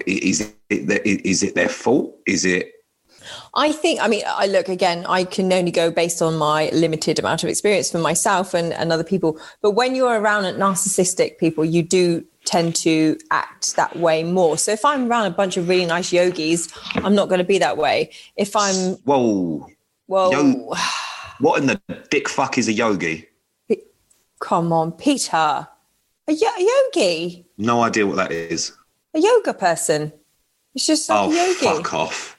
Is it their fault? Is it? I think, I can only go based on my limited amount of experience for myself and other people. But when you're around narcissistic people, you do tend to act that way more. So if I'm around a bunch of really nice yogis, I'm not going to be that way. If I'm... Whoa. What in the dick fuck is a yogi? Come on, Peter. A yogi? No idea what that is. A yoga person. It's just like a yogi. Fuck off.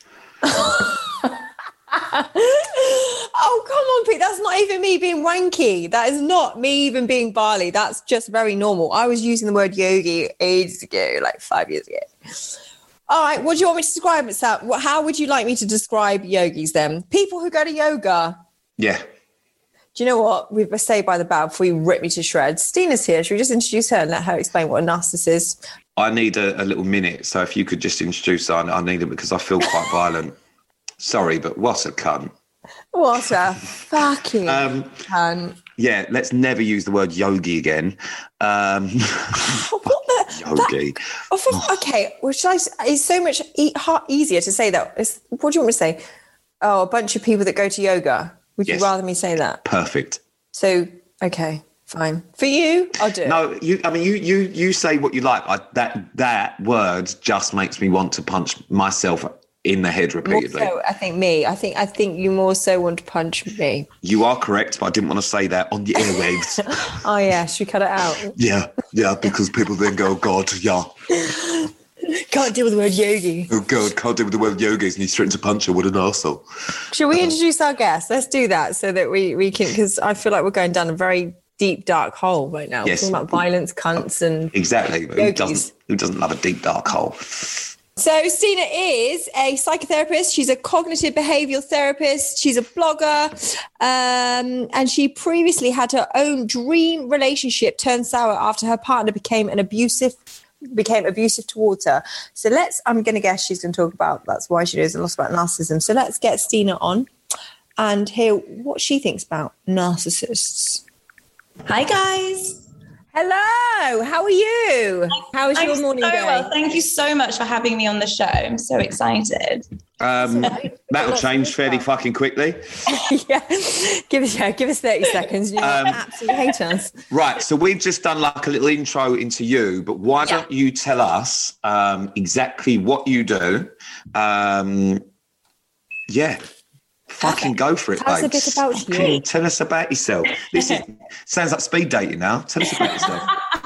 Oh, come on, Pete. That's not even me being wanky. That is not me even being Bali. That's just very normal. I was using the word yogi ages ago, like 5 years ago. All right. What do you want me to describe it? How would you like me to describe yogis then? People who go to yoga. Yeah. Do you know what? We must say by the bow before you rip me to shreds. Stina's here. Should we just introduce her and let her explain what a narcissist is? I need a little minute. So if you could just introduce her, I need it because I feel quite violent. Sorry, but what a cunt. What a fucking cunt. Yeah, let's never use the word yogi again. Yogi. Okay, well, it's so much easier to say that. What do you want me to say? Oh, a bunch of people that go to yoga. Would you rather me say that? Perfect. So, okay, fine. For you, I'll do it. No, you say what you like. That word just makes me want to punch myself in the head repeatedly. More so, I think you more so want to punch me. You are correct, but I didn't want to say that on the airwaves. Oh yeah, should we cut it out? Yeah, because people then go, God, yeah. Can't deal with the word yogi. Oh God, can't deal with the word yogis, and he's threatened to punch her. What an arsehole. Should we introduce our guest? Let's do that so that we can, because I feel like we're going down a very deep, dark hole right now. Yes. We're talking about violence, cunts and exactly. Who doesn't love a deep, dark hole? So Stina is a psychotherapist. She's a cognitive behavioural therapist. She's a blogger. And she previously had her own dream relationship turn sour after her partner became abusive towards her. So I'm going to guess she's going to talk about, that's why she knows a lot about narcissism. So let's get Stina on and hear what she thinks about narcissists. Hi, guys. Hello, how are you? How is your morning going? Well, thank you so much for having me on the show. I'm so excited. That'll change fairly fucking quickly. Yeah, give us 30 seconds. You absolutely hate us. Right, so we've just done like a little intro into you, but why don't you tell us exactly what you do? Fucking go for it, Tell us a bit about you. Tell us about yourself. This sounds like speed dating now. Tell us about yourself.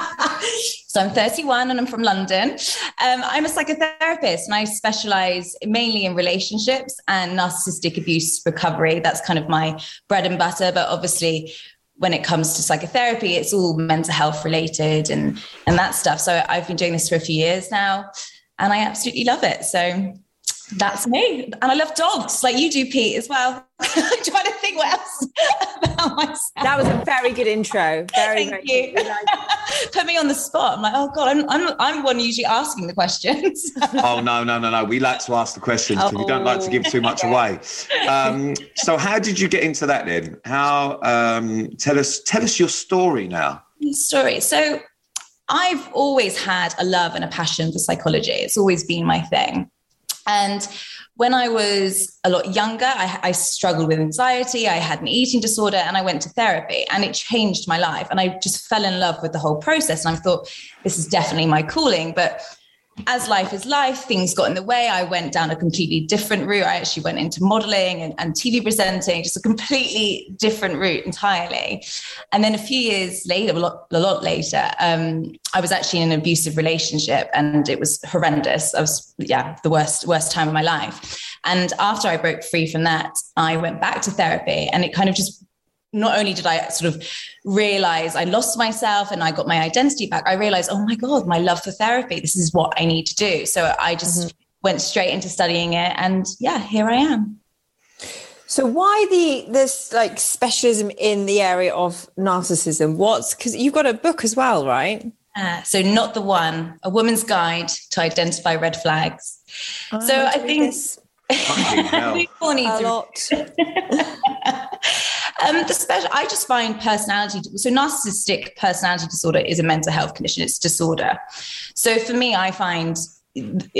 So I'm 31 and I'm from London. I'm a psychotherapist and I specialise mainly in relationships and narcissistic abuse recovery. That's kind of my bread and butter. But obviously, when it comes to psychotherapy, it's all mental health related and that stuff. So I've been doing this for a few years now and I absolutely love it. So that's me. And I love dogs like you do, Pete, as well. I'm trying to think what else about myself. That was a very good intro. Thank you. Put me on the spot. I'm like, oh God, I'm one usually asking the questions. Oh, no. We like to ask the questions because we don't like to give too much away. So how did you get into that then? How, tell us your story now. Story. So I've always had a love and a passion for psychology. It's always been my thing. And when I was a lot younger, I struggled with anxiety. I had an eating disorder and I went to therapy and it changed my life. And I just fell in love with the whole process. And I thought, this is definitely my calling. But as life is life, things got in the way. I went down a completely different route. I actually went into modeling and TV presenting, just a completely different route entirely. And then a few years later, a lot later, I was actually in an abusive relationship and it was horrendous. I was, the worst time of my life. And after I broke free from that, I went back to therapy and it kind of just, not only did I sort of realize I lost myself and I got my identity back, I realized, oh my God, my love for therapy, this is what I need to do. So I just went straight into studying it and here I am. So why this like specialism in the area of narcissism? Because you've got a book as well, right? So Not the One, A Woman's Guide to Identify Red Flags. So I think people need a lot. I just find narcissistic personality disorder is a mental health condition. It's a disorder. So for me, I find